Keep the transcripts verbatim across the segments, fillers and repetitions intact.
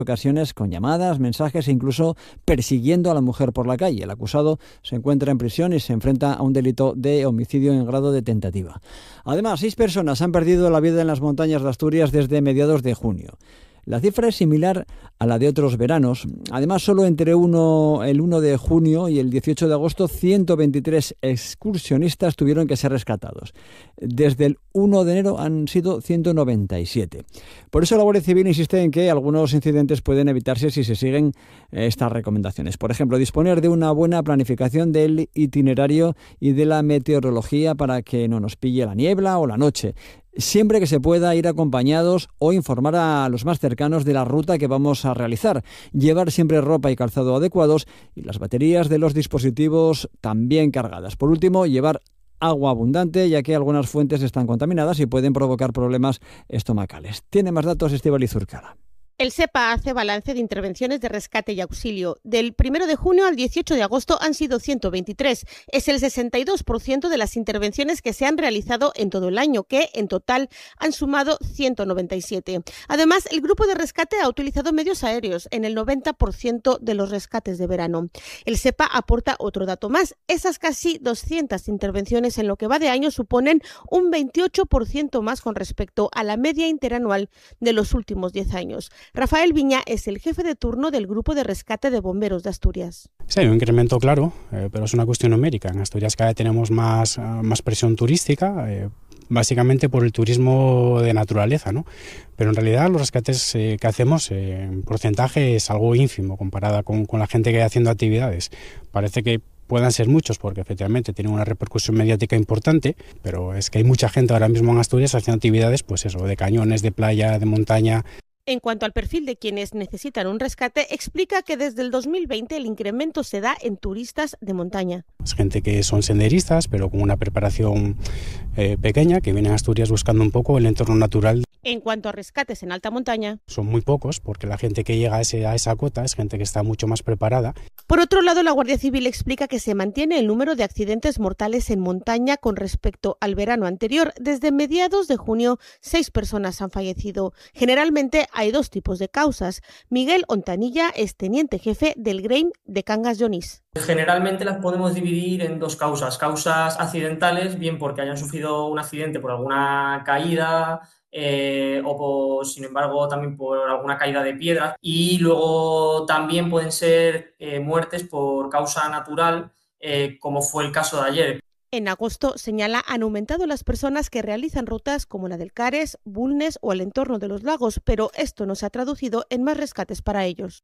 ocasiones con llamadas, mensajes e incluso persiguiendo a la mujer por la calle. El acusado se encuentra en prisión y se enfrenta a un delito de homicidio en grado de tentativa. Además, seis personas han perdido la vida en las montañas de Asturias desde mediados de junio. La cifra es similar a la de otros veranos. Además, solo entre uno, el uno de junio y el dieciocho de agosto, ciento veintitrés excursionistas tuvieron que ser rescatados. Desde el uno de enero han sido ciento noventa y siete. Por eso la Guardia Civil insiste en que algunos incidentes pueden evitarse si se siguen estas recomendaciones. Por ejemplo, disponer de una buena planificación del itinerario y de la meteorología para que no nos pille la niebla o la noche. Siempre que se pueda, ir acompañados o informar a los más cercanos de la ruta que vamos a realizar. Llevar siempre ropa y calzado adecuados y las baterías de los dispositivos también cargadas. Por último, llevar agua abundante, ya que algunas fuentes están contaminadas y pueden provocar problemas estomacales. Tiene más datos Estíbaliz Urcala. El SEPA hace balance de intervenciones de rescate y auxilio. Del primero de junio al dieciocho de agosto han sido ciento veintitrés. Es el sesenta y dos por ciento de las intervenciones que se han realizado en todo el año, que en total han sumado ciento noventa y siete. Además, el grupo de rescate ha utilizado medios aéreos en el noventa por ciento de los rescates de verano. El SEPA aporta otro dato más. Esas casi doscientas intervenciones en lo que va de año suponen un veintiocho por ciento más con respecto a la media interanual de los últimos diez años. Rafael Viña es el jefe de turno del Grupo de Rescate de Bomberos de Asturias. Sí, hay un incremento claro, eh, pero es una cuestión numérica. En Asturias cada vez tenemos más, uh, más presión turística, eh, básicamente por el turismo de naturaleza, ¿no? Pero en realidad los rescates eh, que hacemos eh, en porcentaje es algo ínfimo comparada con, con la gente que hay haciendo actividades. Parece que puedan ser muchos porque efectivamente tienen una repercusión mediática importante, pero es que hay mucha gente ahora mismo en Asturias haciendo actividades, pues eso, de cañones, de playa, de montaña. En cuanto al perfil de quienes necesitan un rescate, explica que desde el dos mil veinte el incremento se da en turistas de montaña. Es gente que son senderistas, pero con una preparación eh, pequeña, que vienen a Asturias buscando un poco el entorno natural. En cuanto a rescates en alta montaña, son muy pocos, porque la gente que llega a, ese, a esa cota es gente que está mucho más preparada. Por otro lado, la Guardia Civil explica que se mantiene el número de accidentes mortales en montaña con respecto al verano anterior. Desde mediados de junio, seis personas han fallecido. Generalmente hay dos tipos de causas. Miguel Ontanilla es teniente jefe del Grain de Cangas de Onís. Generalmente las podemos dividir en dos causas. Causas accidentales, bien porque hayan sufrido un accidente por alguna caída, Eh, o por, sin embargo también por alguna caída de piedra, y luego también pueden ser eh, muertes por causa natural, eh, como fue el caso de ayer. En agosto, señala, han aumentado las personas que realizan rutas como la del Cares, Bulnes o el entorno de los lagos, pero esto no se ha traducido en más rescates para ellos.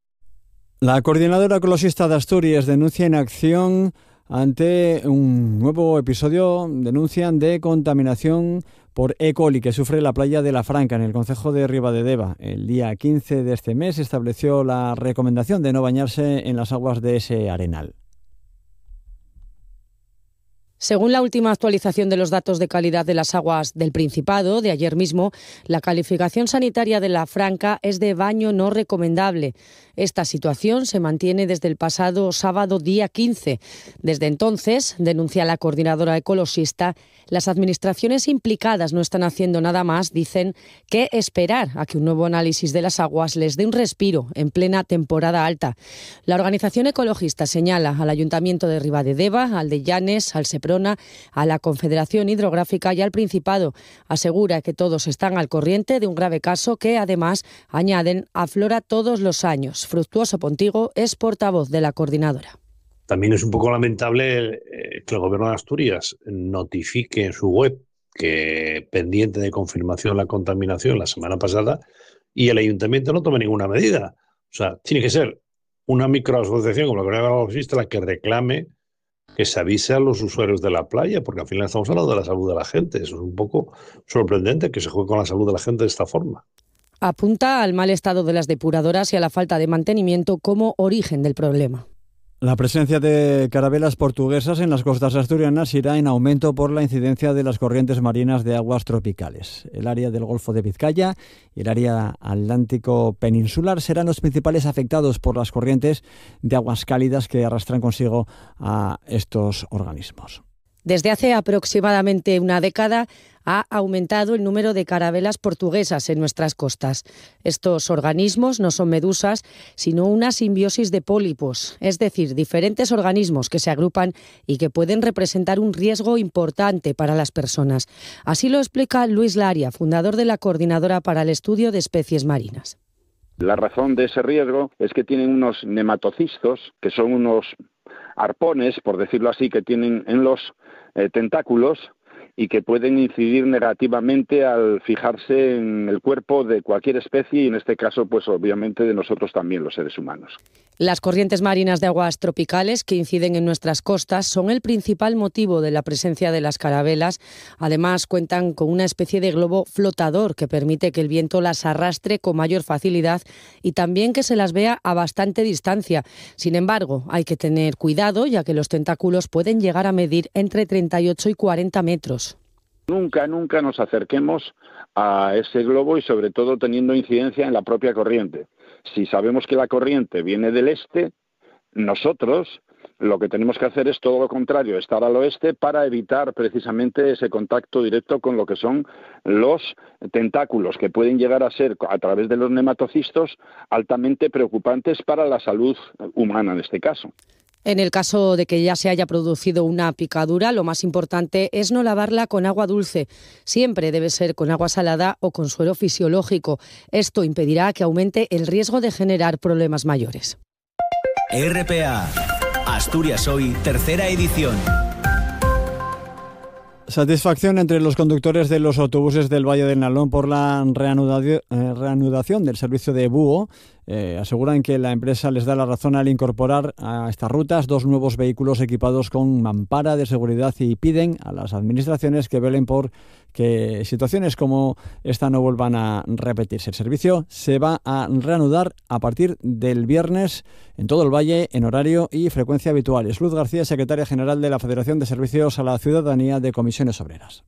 La Coordinadora Ecologista de Asturias denuncia inacción ante un nuevo episodio, denuncian, de contaminación por E. coli que sufre la playa de La Franca, en el concejo de Ribadedeva. El día quince de este mes estableció la recomendación de no bañarse en las aguas de ese arenal. Según la última actualización de los datos de calidad de las aguas del Principado, de ayer mismo, la calificación sanitaria de La Franca es de baño no recomendable. Esta situación se mantiene desde el pasado sábado día quince. Desde entonces, denuncia la coordinadora ecologista, las administraciones implicadas no están haciendo nada más, dicen, que esperar a que un nuevo análisis de las aguas les dé un respiro en plena temporada alta. La organización ecologista señala al Ayuntamiento de Ribadedeva, al de Llanes, al Seprona, a la Confederación Hidrográfica y al Principado. Asegura que todos están al corriente de un grave caso que, además, añaden, aflora todos los años. Fructuoso Pontigo es portavoz de la coordinadora. También es un poco lamentable eh, que el Gobierno de Asturias notifique en su web que pendiente de confirmación la contaminación la semana pasada y el Ayuntamiento no tome ninguna medida. O sea, tiene que ser una microasociación como la Comunidad Ecologista la que reclame que se avise a los usuarios de la playa, porque al final estamos hablando de la salud de la gente. Eso es un poco sorprendente que se juegue con la salud de la gente de esta forma. Apunta al mal estado de las depuradoras y a la falta de mantenimiento como origen del problema. La presencia de carabelas portuguesas en las costas asturianas irá en aumento por la incidencia de las corrientes marinas de aguas tropicales. El área del Golfo de Vizcaya y el área atlántico peninsular serán los principales afectados por las corrientes de aguas cálidas que arrastran consigo a estos organismos. Desde hace aproximadamente una década ha aumentado el número de carabelas portuguesas en nuestras costas. Estos organismos no son medusas, sino una simbiosis de pólipos, es decir, diferentes organismos que se agrupan y que pueden representar un riesgo importante para las personas. Así lo explica Luis Laria, fundador de la Coordinadora para el Estudio de Especies Marinas. La razón de ese riesgo es que tienen unos nematocistos, que son unos arpones, por decirlo así, que tienen en los eh, tentáculos, y que pueden incidir negativamente al fijarse en el cuerpo de cualquier especie y en este caso, pues obviamente de nosotros también, los seres humanos. Las corrientes marinas de aguas tropicales que inciden en nuestras costas son el principal motivo de la presencia de las carabelas. Además, cuentan con una especie de globo flotador que permite que el viento las arrastre con mayor facilidad y también que se las vea a bastante distancia. Sin embargo, hay que tener cuidado, ya que los tentáculos pueden llegar a medir entre treinta y ocho y cuarenta metros. Nunca, nunca nos acerquemos a ese globo y sobre todo teniendo incidencia en la propia corriente. Si sabemos que la corriente viene del este, nosotros lo que tenemos que hacer es todo lo contrario, estar al oeste para evitar precisamente ese contacto directo con lo que son los tentáculos, que pueden llegar a ser, a través de los nematocistos, altamente preocupantes para la salud humana en este caso. En el caso de que ya se haya producido una picadura, lo más importante es no lavarla con agua dulce. Siempre debe ser con agua salada o con suero fisiológico. Esto impedirá que aumente el riesgo de generar problemas mayores. R P A, Asturias Hoy, tercera edición. Satisfacción entre los conductores de los autobuses del Valle del Nalón por la reanudación, eh, reanudación del servicio de búho. Eh, aseguran que la empresa les da la razón al incorporar a estas rutas dos nuevos vehículos equipados con mampara de seguridad y piden a las administraciones que velen por que situaciones como esta no vuelvan a repetirse. El servicio se va a reanudar a partir del viernes en todo el valle en horario y frecuencia habituales. Luz García, secretaria general de la Federación de Servicios a la Ciudadanía de Comisiones Obreras.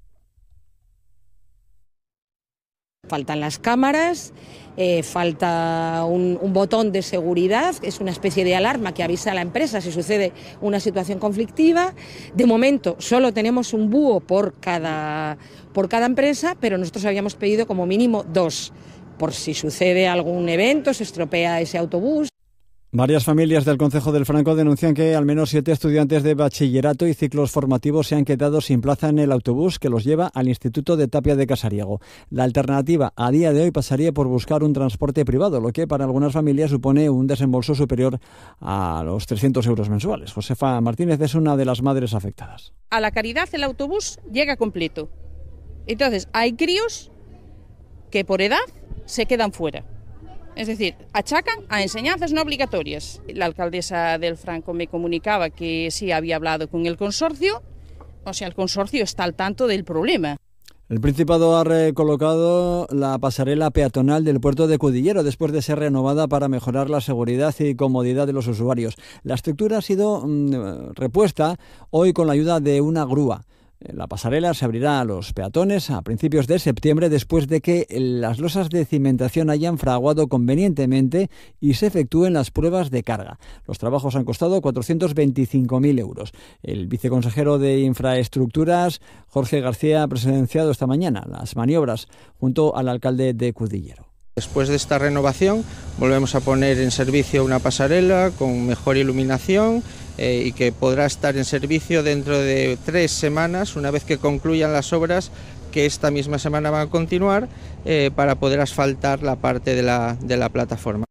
Faltan las cámaras, eh, falta un, un botón de seguridad, que es una especie de alarma que avisa a la empresa si sucede una situación conflictiva. De momento solo tenemos un búho por cada, por cada empresa, pero nosotros habíamos pedido como mínimo dos, por si sucede algún evento, se estropea ese autobús. Varias familias del Concejo del Franco denuncian que al menos siete estudiantes de bachillerato y ciclos formativos se han quedado sin plaza en el autobús que los lleva al Instituto de Tapia de Casariego. La alternativa a día de hoy pasaría por buscar un transporte privado, lo que para algunas familias supone un desembolso superior a los trescientos euros mensuales. Josefa Martínez es una de las madres afectadas. A La Caridad el autobús llega completo. Entonces hay críos que por edad se quedan fuera. Es decir, achacan a enseñanzas no obligatorias. La alcaldesa del Franco me comunicaba que sí había hablado con el consorcio, o sea, el consorcio está al tanto del problema. El Principado ha recolocado la pasarela peatonal del puerto de Cudillero después de ser renovada para mejorar la seguridad y comodidad de los usuarios. La estructura ha sido mmm, repuesta hoy con la ayuda de una grúa. La pasarela se abrirá a los peatones a principios de septiembre después de que las losas de cimentación hayan fraguado convenientemente y se efectúen las pruebas de carga. Los trabajos han costado cuatrocientos veinticinco mil euros. El viceconsejero de Infraestructuras, Jorge García, ha presenciado esta mañana las maniobras junto al alcalde de Cudillero. Después de esta renovación volvemos a poner en servicio una pasarela con mejor iluminación eh, y que podrá estar en servicio dentro de tres semanas, una vez que concluyan las obras que esta misma semana van a continuar, eh, para poder asfaltar la parte de la, de la plataforma.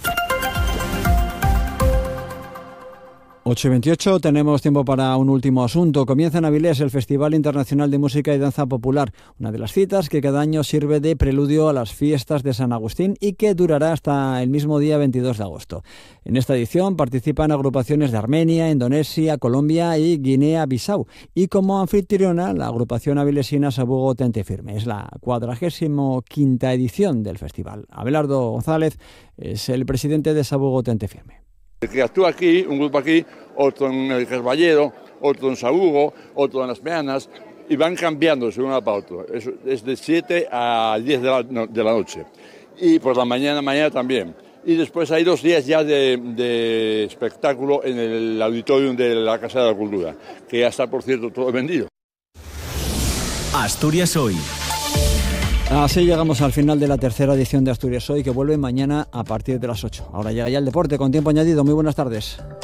ocho y veintiocho, tenemos tiempo para un último asunto. Comienza en Avilés el Festival Internacional de Música y Danza Popular, una de las citas que cada año sirve de preludio a las fiestas de San Agustín y que durará hasta el mismo día veintidós de agosto. En esta edición participan agrupaciones de Armenia, Indonesia, Colombia y Guinea-Bissau. Y como anfitriona, la agrupación avilesina Sabugo Tente Firme. Es la cuadragésimo quinta edición del festival. Abelardo González es el presidente de Sabugo Tente Firme. Que actúa aquí, un grupo aquí, otro en el Carballero, otro en Sabugo, otro en Las Meanas, y van cambiando según uno para otro. Es, es de siete a diez de la, no, de la noche. Y por la mañana, mañana también. y después hay dos días ya de, de espectáculo en el auditorium de la Casa de la Cultura, que ya está, por cierto, todo vendido. Asturias Hoy. Así llegamos al final de la tercera edición de Asturias Hoy, que vuelve mañana a partir de las ocho. Ahora llega ya el deporte con tiempo añadido. Muy buenas tardes.